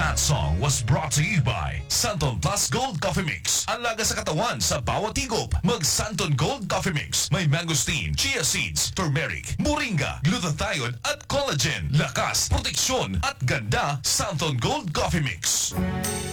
That song was brought to you by Santon Plus Gold Coffee Mix. Ang laga sa katawan sa bawat higop. Mag Santon Gold Coffee Mix. May mangosteen, chia seeds, turmeric, moringa, glutathione at collagen. Lakas, proteksyon at ganda. Santon Gold Coffee Mix.